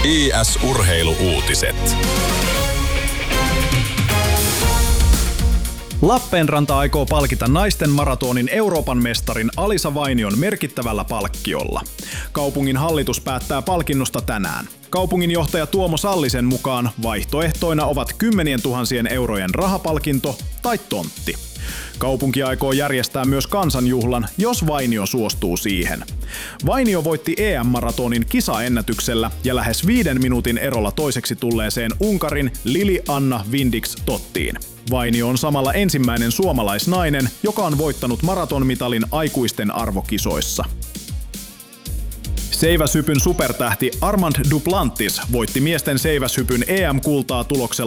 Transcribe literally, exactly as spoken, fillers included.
I S-urheilu-uutiset. Lappeenranta aikoo palkita naisten maratonin Euroopan mestarin Alisa Vainion merkittävällä palkkiolla. Kaupungin hallitus päättää palkinnosta tänään. Kaupunginjohtaja Tuomo Sallisen mukaan vaihtoehtoina ovat kymmenien tuhansien eurojen rahapalkinto tai tontti. Kaupunki aikoo järjestää myös kansanjuhlan, jos Vainio suostuu siihen. Vainio voitti E M-maratonin kisaennätyksellä ja lähes viiden minuutin erolla toiseksi tulleeseen Unkarin Lili-Anna Vindiks-Tottiin. Vainio on samalla ensimmäinen suomalaisnainen, joka on voittanut maratonmitalin aikuisten arvokisoissa. Seiväshypyn supertähti Armand Duplantis voitti miesten seiväshypyn E M-kultaa tuloksella